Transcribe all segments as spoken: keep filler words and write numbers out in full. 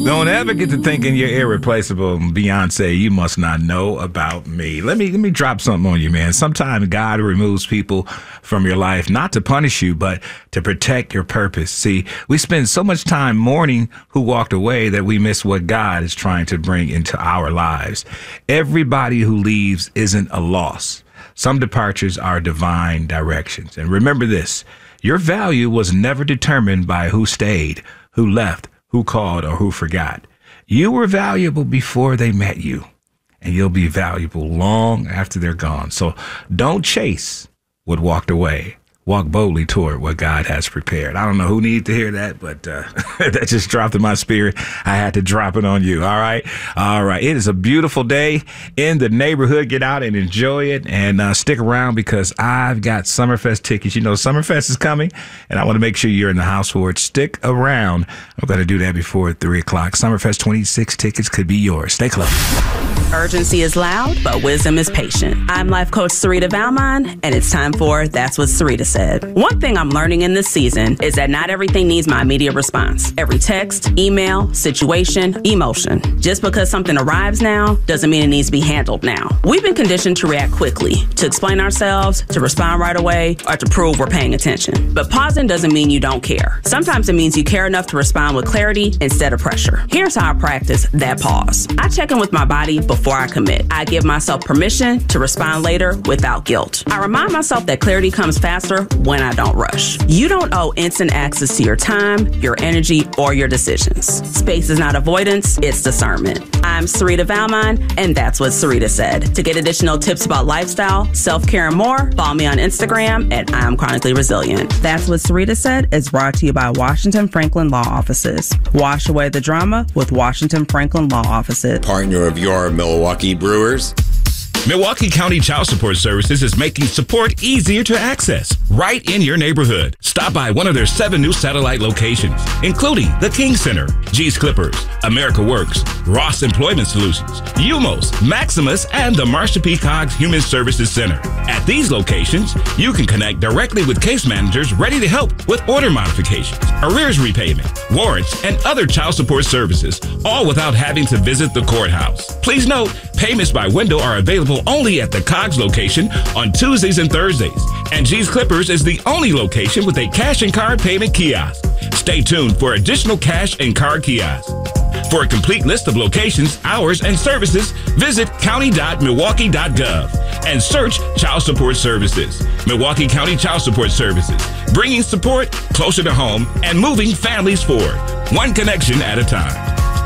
Don't ever get to thinking you're irreplaceable. Beyonce, you must not know about me. Let me let me drop something on you, man. Sometimes God removes people from your life, not to punish you, but to protect your purpose. See, we spend so much time mourning who walked away that we miss what God is trying to bring into our lives. Everybody who leaves isn't a loss. Some departures are divine directions. And remember this, your value was never determined by who stayed, who left, who called, or who forgot. You were valuable before they met you, and you'll be valuable long after they're gone. So don't chase what walked away. Walk boldly toward what God has prepared. I don't know who needed to hear that, but uh, that just dropped in my spirit. I had to drop it on you. All right. All right. It is a beautiful day in the neighborhood. Get out and enjoy it, and uh, stick around because I've got Summerfest tickets. You know, Summerfest is coming, and I want to make sure you're in the house for it. Stick around. I'm going to do that before three o'clock. Summerfest twenty-six tickets could be yours. Stay close. Urgency is loud, but wisdom is patient. I'm life coach Sarita Valmon, and it's time for That's What Sarita Said. One thing I'm learning in this season is that not everything needs my immediate response. Every text, email, situation, emotion. Just because something arrives now doesn't mean it needs to be handled now. We've been conditioned to react quickly, to explain ourselves, to respond right away, or to prove we're paying attention. But pausing doesn't mean you don't care. Sometimes it means you care enough to respond with clarity instead of pressure. Here's how I practice that pause. I check in with my body before Before I commit. I give myself permission to respond later without guilt. I remind myself that clarity comes faster when I don't rush. You don't owe instant access to your time, your energy, or your decisions. Space is not avoidance, it's discernment. I'm Sarita Valmon, and that's what Sarita said. To get additional tips about lifestyle, self-care, and more, follow me on Instagram at I'm Chronically Resilient. That's What Sarita Said is brought to you by Washington Franklin Law Offices. Wash away the drama with Washington Franklin Law Offices. Partner of your Milwaukee Brewers. Milwaukee County Child Support Services is making support easier to access right in your neighborhood. Stop by one of their seven new satellite locations, including the King Center, G's Clippers, America Works, Ross Employment Solutions, Umos, Maximus, and the Marsha P. Coggs Human Services Center. At these locations, you can connect directly with case managers ready to help with order modifications, arrears repayment, warrants, and other child support services, all without having to visit the courthouse. Please note, payments by window are available only at the Coggs location on Tuesdays and Thursdays, and G's Clippers is the only location with a cash and card payment kiosk. Stay tuned for additional cash and card kiosks. For a complete list of locations, hours, and services, visit county dot milwaukee dot gov and search Child Support Services. Milwaukee County Child Support Services, bringing support closer to home and moving families forward, one connection at a time.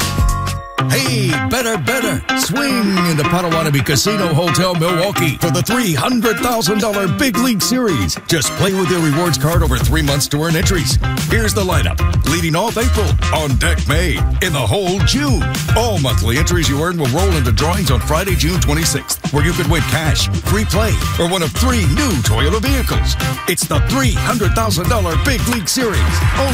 Hey, better, better. Swing into Potawatomi Casino Hotel Milwaukee for the three hundred thousand dollars Big League Series. Just play with your rewards card over three months to earn entries. Here's the lineup. Leading off April, on deck May, in the hole June. All monthly entries you earn will roll into drawings on Friday, June twenty-sixth, where you could win cash, free play, or one of three new Toyota vehicles. It's the three hundred thousand dollars Big League Series.